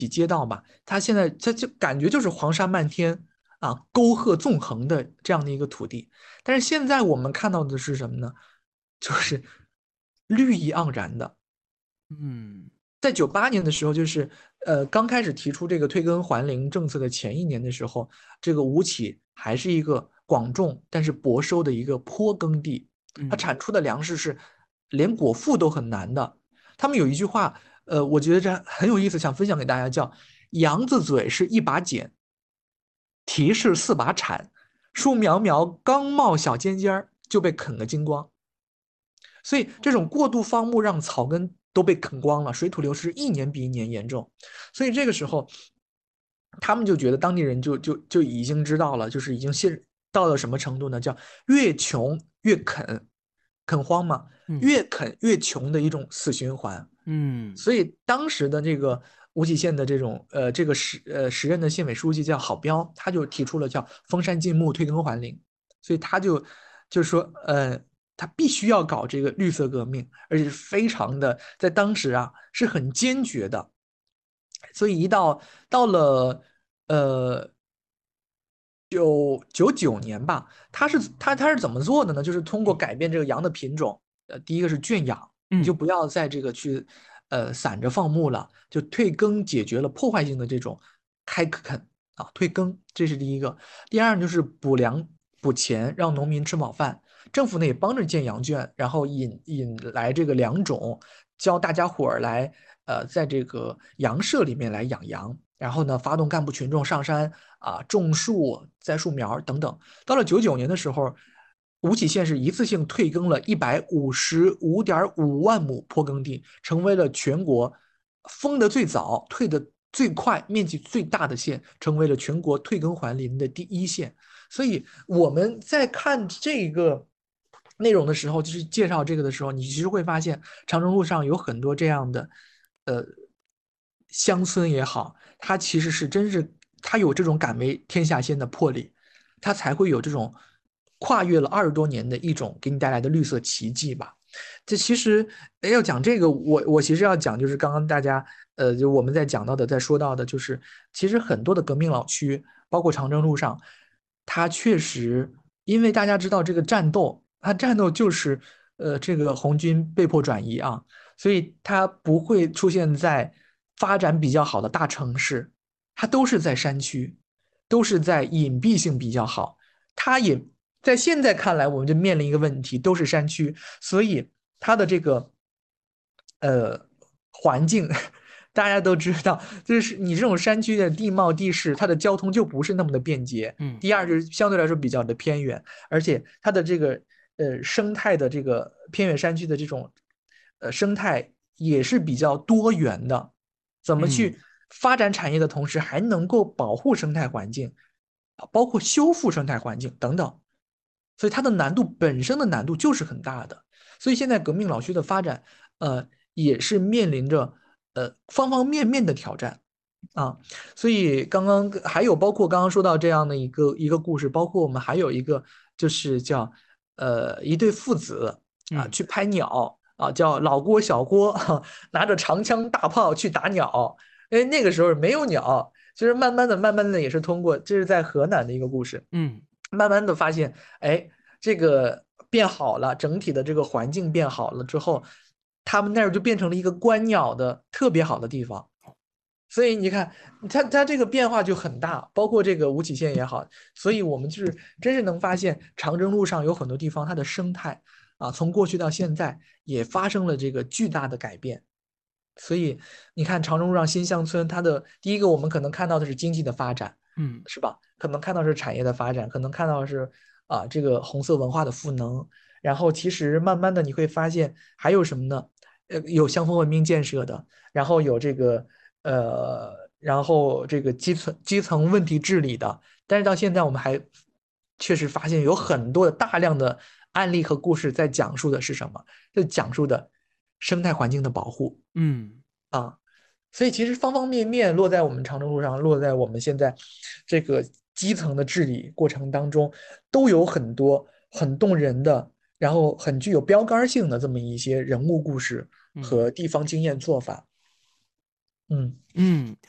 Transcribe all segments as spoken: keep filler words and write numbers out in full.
街道吧，它现在它就感觉就是黄沙漫天啊，沟壑纵横的这样的一个土地。但是现在我们看到的是什么呢？就是绿意盎然的。 嗯在九八年的时候，就是呃刚开始提出这个退耕还林政策的前一年的时候，这个吴起还是一个广种但是薄收的一个坡耕地，它嗯产出的粮食是连果腹都很难的。他们有一句话，呃，我觉得这很有意思，想分享给大家，叫“羊子嘴是一把剪，蹄是四把铲，树苗苗刚冒小尖尖儿就被啃个精光”。所以这种过度放牧让草根都被啃光了，水土流失一年比一年严重。所以这个时候，他们就觉得当地人就就就已经知道了，就是已经陷到了什么程度呢？叫越穷越啃，啃荒嘛， 嗯越啃越穷的一种死循环。 嗯所以当时的这个无极县的这种呃这个时呃时任的县委书记叫郝彪，他就提出了叫封山禁牧、退耕还林，所以他就就说呃他必须要搞这个绿色革命，而且是非常的在当时啊是很坚决的。所以一到到了呃九九九年吧，他是他他是怎么做的呢？就是通过改变这个羊的品种，呃，第一个是圈养，你就嗯不要再这个去呃散着放牧了，就退耕解决了破坏性的这种开垦啊，退耕，这是第一个。第二呢就是补粮补钱，让农民吃饱饭。政府呢也帮着建羊圈，然后引引来这个良种，教大家伙儿来呃在这个羊舍里面来养羊。然后呢，发动干部群众上山啊，种树、栽树苗等等。到了九九年的时候，吴起县是一次性退耕了一百五十五点五万亩坡耕地，成为了全国封的最早、退的最快、面积最大的县，成为了全国退耕还林的第一县。所以我们在看这个内容的时候，就是介绍这个的时候，你其实会发现长征路上有很多这样的，呃，乡村也好，它其实是真是它有这种敢为天下先的魄力，它才会有这种跨越了二十多年的一种给你带来的绿色奇迹吧。这其实要讲这个，我我其实要讲就是刚刚大家呃，就我们在讲到的，在说到的，就是其实很多的革命老区，包括长征路上，它确实因为大家知道这个战斗，它战斗就是呃这个红军被迫转移啊，所以它不会出现在发展比较好的大城市，它都是在山区，都是在隐蔽性比较好。它也在现在看来，我们就面临一个问题，都是山区，所以它的这个呃环境，大家都知道，就是你这种山区的地貌地势，它的交通就不是那么的便捷。 嗯第二就是相对来说比较的偏远，而且它的这个呃生态的这个偏远山区的这种呃生态也是比较多元的。怎么嗯去发展产业的同时，还能够保护生态环境，啊，包括修复生态环境等等。所以它的难度本身的难度就是很大的。所以现在革命老区的发展，呃，也是面临着呃方方面面的挑战啊。所以刚刚还有包括刚刚说到这样的一个一个故事，包括我们还有一个就是叫呃一对父子啊嗯去拍鸟啊，叫老郭小郭拿着长枪大炮去打鸟，因为那个时候没有鸟。其实慢慢的、慢慢的也是通过，这是在河南的一个故事， 嗯慢慢的发现，哎，这个变好了，整体的这个环境变好了之后，他们那儿就变成了一个观鸟的特别好的地方。所以你看，它它这个变化就很大，包括这个吴起县也好，所以我们就是真是能发现长征路上有很多地方它的生态啊，从过去到现在也发生了这个巨大的改变。所以你看长征路上新乡村，它的第一个我们可能看到的是经济的发展， 嗯是吧？可能看到是产业的发展，可能看到是啊这个红色文化的赋能。然后其实慢慢的你会发现还有什么呢？呃，有乡村文明建设的，然后有这个呃，然后这个基层基层问题治理的。但是到现在我们还确实发现有很多的大量的案例和故事在讲述的是什么？在讲述的生态环境的保护。 嗯啊，所以其实方方面面落在我们长征路上，落在我们现在这个基层的治理过程当中，都有很多很动人的，然后很具有标杆性的这么一些人物故事嗯和地方经验做法。嗯嗯。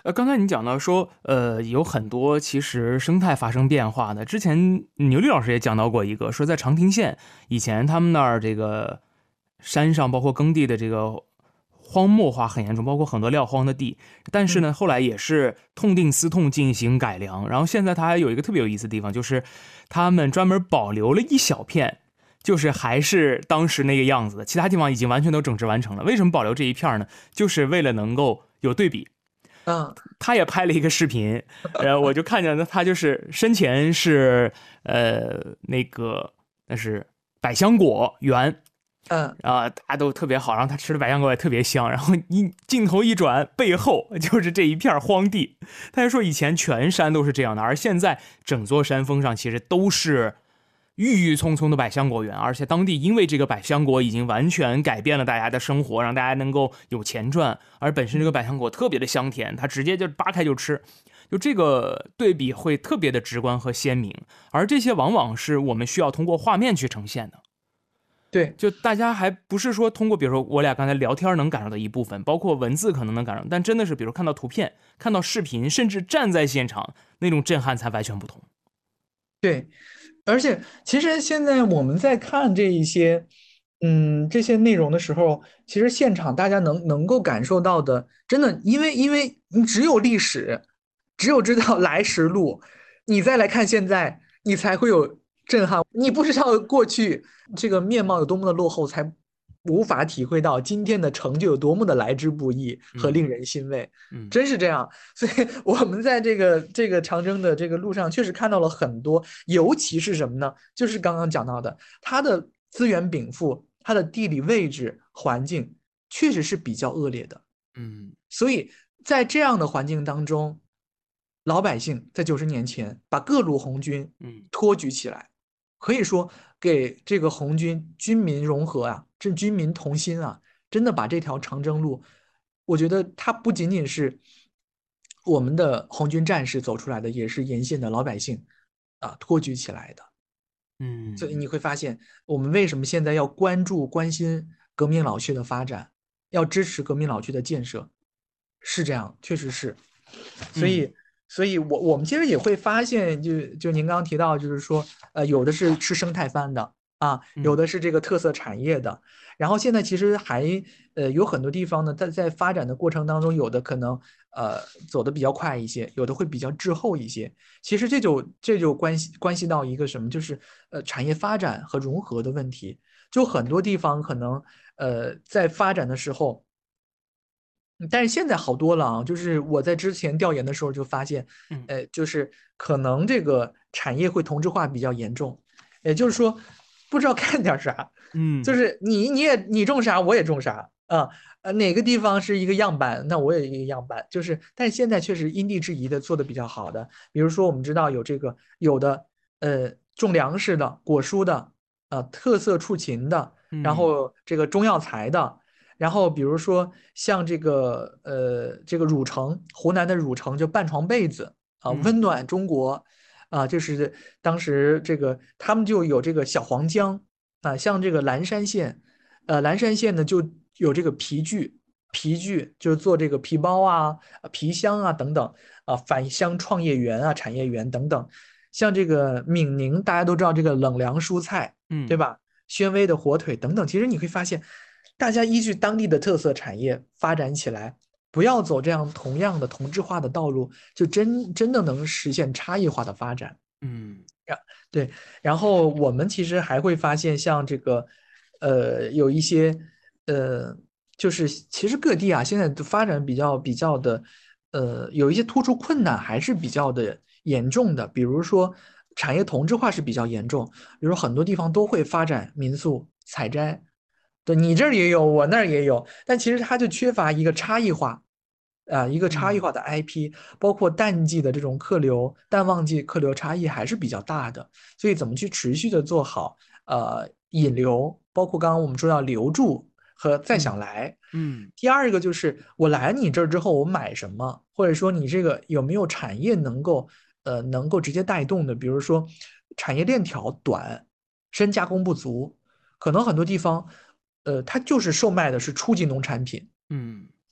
呃，刚才你讲到说，呃，有很多其实生态发生变化的。之前牛力老师也讲到过一个，说在长汀县以前他们那儿这个山上包括耕地的这个荒漠化很严重，包括很多撂荒的地。但是呢，后来也是痛定思痛进行改良。然后现在它还有一个特别有意思的地方，就是他们专门保留了一小片。就是还是当时那个样子的，其他地方已经完全都整治完成了。为什么保留这一片呢？就是为了能够有对比。 嗯， 他也拍了一个视频，然后我就看见他就是身前是呃那个那是百香果园， 嗯啊，大家都特别好，然后他吃的百香果也特别香，然后一镜头一转，背后就是这一片荒地。他就说以前全山都是这样的，而现在整座山峰上其实都是郁郁葱葱的百香果园，而且当地因为这个百香果已经完全改变了大家的生活，让大家能够有钱赚，而本身这个百香果特别的香甜，它直接就扒开就吃，就这个对比会特别的直观和鲜明，而这些往往是我们需要通过画面去呈现的。 对， 就大家还不是说通过比如说我俩刚才聊天能感受到一部分，包括文字可能能感受，但真的是比如看到图片，看到视频，甚至站在现场，那种震撼才完全不同。 对，而且其实现在我们在看这一些，嗯，这些内容的时候，其实现场大家能能够感受到的，真的，因为因为你只有历史，只有知道来时路，你再来看现在，你才会有震撼。你不知道过去这个面貌有多么的落后，才无法体会到今天的成就有多么的来之不易和令人欣慰。 嗯真是这样，所以我们在这个这个长征的这个路上，确实看到了很多，尤其是什么呢？就是刚刚讲到的，它的资源禀赋，它的地理位置环境，确实是比较恶劣的。 嗯所以在这样的环境当中，老百姓在九十年前把各路红军嗯托举起来，可以说给这个红军军民融合啊，这军民同心啊，真的把这条长征路，我觉得它不仅仅是我们的红军战士走出来的，也是沿线的老百姓啊托举起来的。所以嗯你会发现，我们为什么现在要关注、关心革命老区的发展，要支持革命老区的建设，是这样，确实是。所嗯以，所以我我们其实也会发现，就就您刚刚提到，就是说，呃，有的是吃生态饭的啊，有嗯的是这个特色产业的，然后现在其实还呃有很多地方呢，在在发展的过程当中，有的可能呃走的比较快一些，有的会比较滞后一些。其实这就这就关系关系到一个什么，就是呃产业发展和融合的问题。就很多地方可能呃在发展的时候，但是现在好多了啊，就是我在之前调研的时候就发现， 嗯呃，就是可能这个产业会同质化比较严重，也就是说，不知道干点啥，就嗯是你你也你种啥我也种啥啊，呃哪个地方是一个样板，那我也一个样板，就是但是现在确实因地制宜的做的比较好的，比如说我们知道有这个有的呃种粮食的、果蔬的，呃特色畜禽的，然嗯后这个中药材的。然后比如说像这个呃这个汝城，湖南的汝城就半床被子啊， 嗯温暖中国啊，就是当时这个他们就有这个小黄姜啊，像这个蓝山县，呃蓝山县呢就有这个皮具，皮具就是做这个皮包啊、皮箱啊等等啊，返乡创业园啊、产业园等等。像这个闽宁，大家都知道这个冷凉蔬菜，对嗯吧？宣威的火腿等等，其实你会发现。大家依据当地的特色产业发展起来，不要走这样同样的同质化的道路，就真真的能实现差异化的发展。 嗯对，然后我们其实还会发现，像这个，呃，有一些，呃，就是其实各地啊，现在的发展比较比较的，呃，有一些突出困难还是比较的严重的。比如说，产业同质化是比较严重，比如说很多地方都会发展民宿采摘，对你这儿也有，我那儿也有，但其实它就缺乏一个差异化。啊，一个差异嗯化的 I P，包括淡季的这种客流、淡旺季客流差异还是比较大的，所以怎么去持续的做好呃引流，包括刚刚我们说要留住和再想嗯来。 嗯第二个就是我来你这儿之后我买什么，或者说你这个有没有产业能够呃能够直接带动的，比如说产业链条短，深加工不足，可能很多地方呃它就是售卖的是初级农产品。 嗯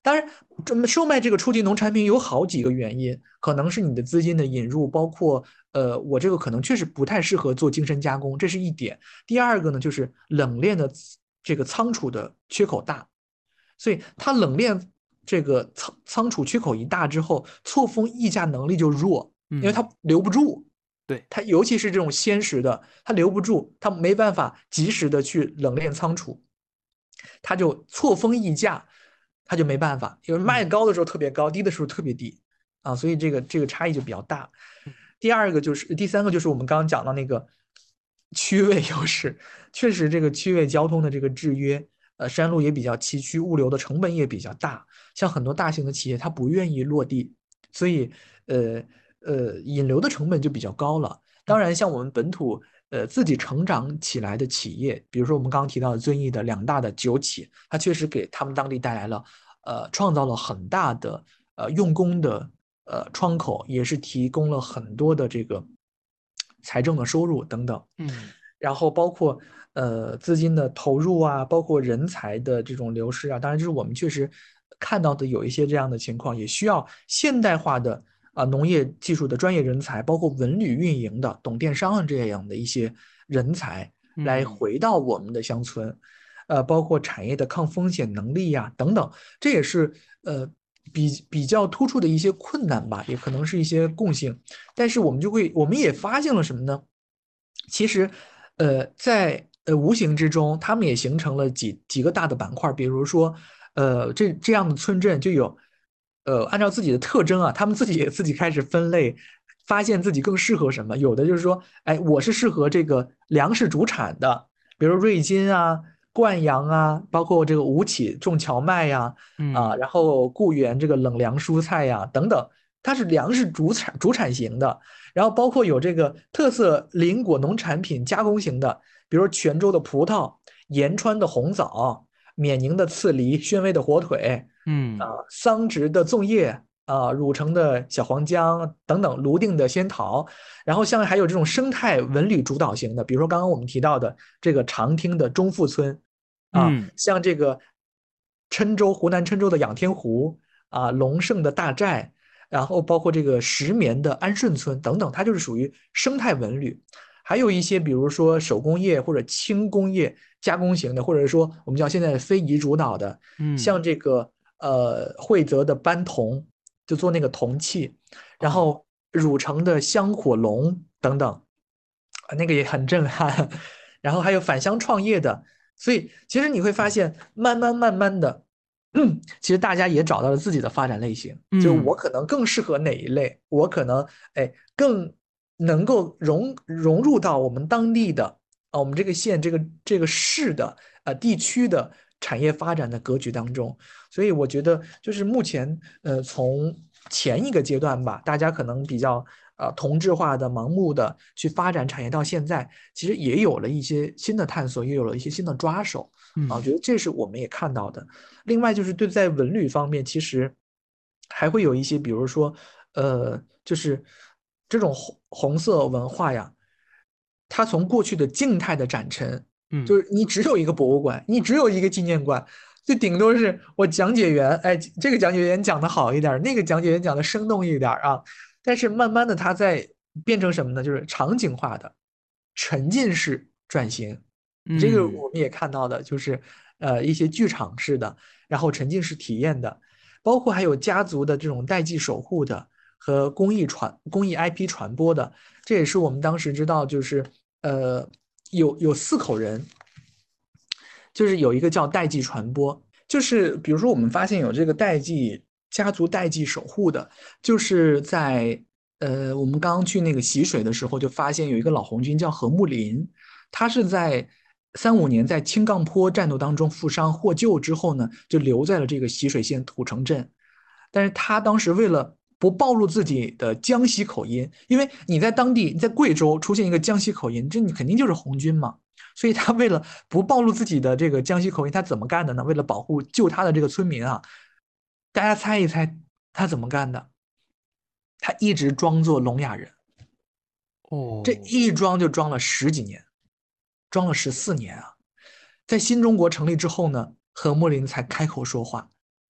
当然，这么售卖这个初级农产品有好几个原因，可能是你的资金的引入，包括呃，我这个可能确实不太适合做精深加工，这是一点。第二个呢，就是冷链的这个仓储的缺口大，所以它冷链这个仓仓储缺口一大之后，错峰议价能力就弱，因为嗯， 它留不住。 对， 它尤其是这种鲜食的，它留不住，它没办法及时的去冷链仓储，它就错峰溢价，它就没办法，因为卖嗯高的时候特别高，低的时候特别低啊，所以这个这个差异就比较大。第二个就是第三个就是我们刚刚讲到那个区位优势，确实这个区位交通的这个制约，呃，山路也比较崎岖，物流的成本也比较大，像很多大型的企业它不愿意落地，所以呃呃引流的成本就比较高了。当然，像我们本土呃自己成长起来的企业，比如说我们刚刚提到的遵义的两大的酒企，它确实给他们当地带来了呃创造了很大的呃用工的呃窗口，也是提供了很多的这个财政的收入等等。 嗯然后包括呃资金的投入啊，包括人才的这种流失啊，当然就是我们确实看到的有一些这样的情况，也需要现代化的啊、农业技术的专业人才，包括文旅运营的、懂电商的这样的一些人才来嗯回到我们的乡村，呃，包括产业的抗风险能力呀、等等，这也是呃比比较突出的一些困难吧，也可能是一些共性。但是我们就会，我们也发现了什么呢？其实，呃，在呃无形之中，他们也形成了几几个大的板块，比如说，呃，这这样的村镇就有，呃，按照自己的特征啊，他们自己也自己开始分类，发现自己更适合什么。有的就是说，哎，我是适合这个粮食主产的，比如瑞金啊、灌阳啊，包括这个吴起种荞麦呀，啊， 嗯然后固原这个冷凉蔬菜呀等等，它是粮食主产主产型的。然后包括有这个特色林果农产品加工型的，比如泉州的葡萄、延川的红枣、缅宁的刺梨、宣威的火腿，啊、 嗯桑植的粽叶。啊，汝城的小黄姜等等，泸定的仙桃，然后像还有这种生态文旅主导型的，比如说刚刚我们提到的这个长汀的中富村，啊， 嗯像这个郴州湖南郴州的仰天湖，啊，龙胜的大寨，然后包括这个石棉的安顺村等等，它就是属于生态文旅。还有一些，比如说手工业或者轻工业加工型的，或者说我们叫现在非遗主导的， 嗯， 像这个呃惠泽的班铜，就做那个铜器，然哦， 后汝城的香火龙等等，啊那个也很震撼。然后还有返乡创业的，所以其实你会发现，慢慢慢慢的。嗯，其实大家也找到了自己的发展类型，就是我嗯可能更适合哪一类，我可能哎更能够融融入到我们当地的啊，我们这个县、这个这个市的呃地区的产业发展的格局当中。所以我觉得，就是目前呃从前一个阶段吧，大家可能比较呃同质化的、盲目的去发展产业，到现在其实也有了一些新的探索，也有了一些新的抓手啊，我嗯觉得这是我们也看到的。另外就是对在文旅方面，其实还会有一些，比如说，呃，就是这种红红色文化呀，它从过去的静态的展陈，就嗯是你只有一个博物馆，你只有一个纪念馆，就顶多是我讲解员，哎，这个讲解员讲的好一点，那个讲解员讲的生动一点啊，但是慢慢的，它在变成什么呢？就是场景化的、沉浸式转型。这个嗯我们也看到的，就是呃一些剧场式的，然后沉浸式体验的，包括还有家族的这种代际守护的和公益传公益 I P 传播的。这也是我们当时知道，就是呃有有四口人，就是有一个叫代际传播，就是比如说我们发现有这个代际家族代际守护的，就是在呃我们刚刚去那个习水的时候，就发现有一个老红军叫何木林，他是在三五年在青杠坡战斗当中负伤获救之后呢，就留在了这个习水县土城镇。但是他当时为了不暴露自己的江西口音，因为你在当地，你在贵州出现一个江西口音，这你肯定就是红军嘛。所以他为了不暴露自己的这个江西口音，他怎么干的呢？为了保护救他的这个村民啊，大家猜一猜他怎么干的？他一直装作聋哑人，这哦， 一装就装了十几年，装了十四年啊。在新中国成立之后呢，何墨林才开口说话。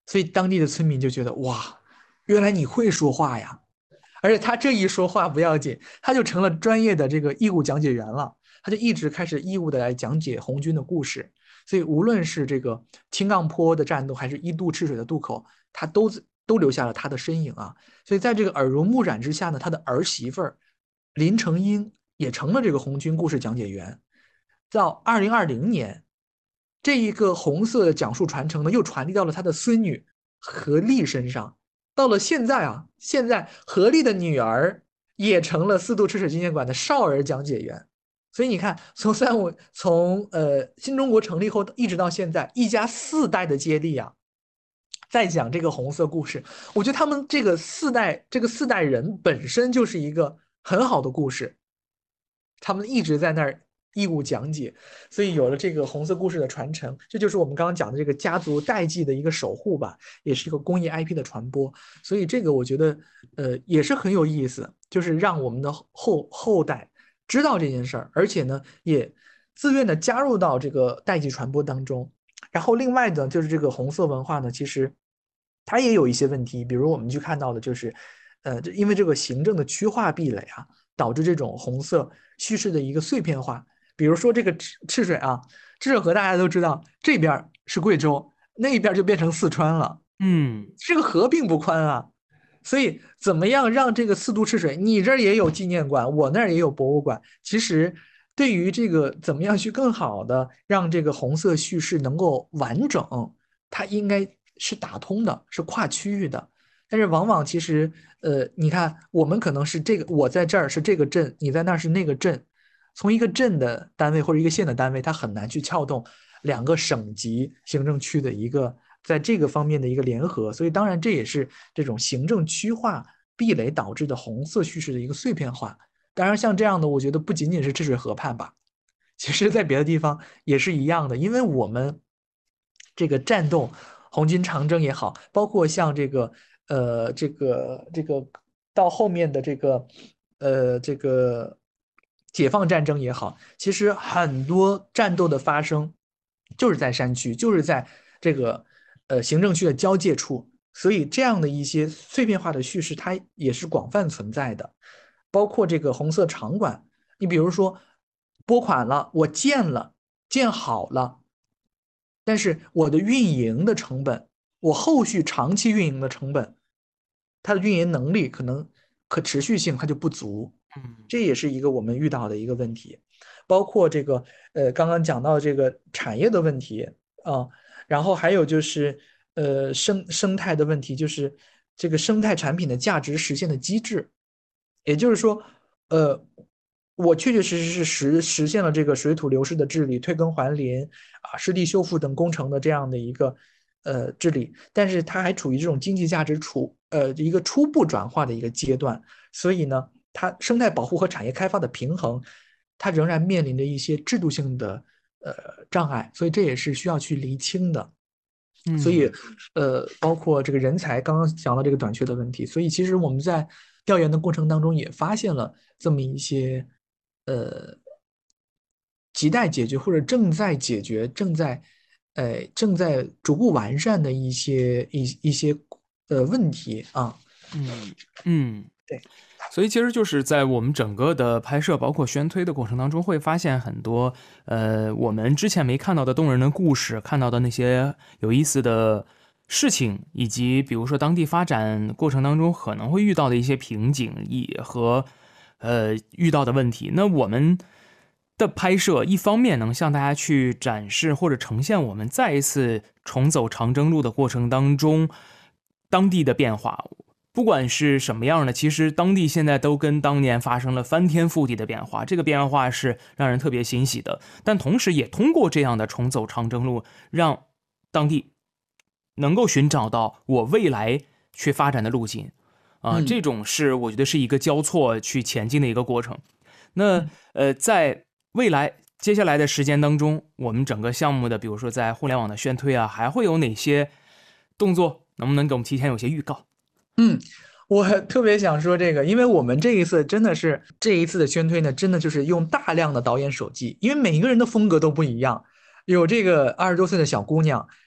所以当地的村民就觉得哇，原来你会说话呀！而且他这一说话不要紧，他就成了专业的这个义务讲解员了，他就一直开始义务的来讲解红军的故事。所以无论是这个青冈坡的战斗，还是一渡赤水的渡口，他都都留下了他的身影啊。所以在这个耳濡目染之下呢，他的儿媳妇儿林成英也成了这个红军故事讲解员。到二零二零年，这一个红色的讲述传承呢，又传递到了他的孙女何丽身上。到了现在啊，现在何丽的女儿也成了四渡赤水纪念馆的少儿讲解员。所以你看，从三五从呃新中国成立后一直到现在，一家四代的接力啊，在讲这个红色故事。我觉得他们这个四代这个四代人本身就是一个很好的故事，他们一直在那儿义务讲解，所以有了这个红色故事的传承，这就是我们刚刚讲的这个家族代际的一个守护吧，也是一个公益 I P 的传播。所以这个我觉得呃也是很有意思，就是让我们的后后代知道这件事儿，而且呢也自愿的加入到这个代际传播当中。然后另外的就是这个红色文化呢，其实它也有一些问题，比如我们去看到的就是，呃，因为这个行政的区划壁垒啊，导致这种红色叙事的一个碎片化。比如说这个赤赤水啊，赤水河大家都知道，这边是贵州，那边就变成四川了。 嗯， 这个河并不宽啊，所以怎么样让这个四渡赤水，你这儿也有纪念馆，我那儿也有博物馆，其实对于这个怎么样去更好的让这个红色叙事能够完整，它应该是打通的，是跨区域的。但是往往其实，呃，你看我们可能是这个，我在这儿是这个镇，你在那儿是那个镇，从一个镇的单位或者一个县的单位，它很难去撬动两个省级行政区的一个在这个方面的一个联合。所以当然这也是这种行政区划壁垒导致的红色叙事的一个碎片化。当然像这样的，我觉得不仅仅是赤水河畔吧，其实在别的地方也是一样的，因为我们这个战斗红军长征也好，包括像这个呃这个这个到后面的这个呃这个解放战争也好，其实很多战斗的发生就是在山区，就是在这个呃行政区的交界处，所以这样的一些碎片化的叙事，它也是广泛存在的。包括这个红色场馆，你比如说拨款了，我建了，建好了，但是我的运营的成本，我后续长期运营的成本，它的运营能力可能可持续性它就不足，这也是一个我们遇到的一个问题。包括这个呃刚刚讲到这个产业的问题啊，然后还有就是呃生生态的问题，就是这个生态产品的价值实现的机制。也就是说，呃，我确确实实是实实现了这个水土流失的治理、退耕还林啊、湿地修复等工程的这样的一个呃治理，但是它还处于这种经济价值处呃一个初步转化的一个阶段，所以呢，它生态保护和产业开发的平衡，它仍然面临着一些制度性的呃障碍，所以这也是需要去厘清的。所以，呃，包括这个人才，刚刚讲到这个短缺的问题，所以其实我们在调研的过程当中也发现了这么一些，呃，亟待解决或者正在解决、正在，呃，正在逐步完善的一些一一些呃问题啊。 嗯嗯， 对。 所以其实就是在我们整个的拍摄，包括宣推的过程当中，会发现很多呃我们之前没看到的动人的故事，看到的那些有意思的事情，以及比如说当地发展过程当中可能会遇到的一些瓶颈也和呃遇到的问题。那我们的拍摄一方面能向大家去展示或者呈现我们再一次重走长征路的过程当中当地的变化。不管是什么样的，其实当地现在都跟当年发生了翻天覆地的变化，这个变化是让人特别欣喜的。但同时也通过这样的重走长征路，让当地能够寻找到我未来去发展的路径啊、呃嗯，这种是我觉得是一个交错去前进的一个过程。那呃，在未来接下来的时间当中，我们整个项目的，比如说在互联网的宣推啊，还会有哪些动作？能不能给我们提前有些预告？ 嗯，我特别想说这个，因为我们这一次真的是这一次的宣推呢，真的就是用大量的导演手记，因为每一个人的风格都不一样，有这个二十多岁的小姑娘，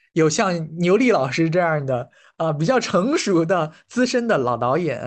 有像牛莉老师这样的啊、呃比较成熟的资深的老导演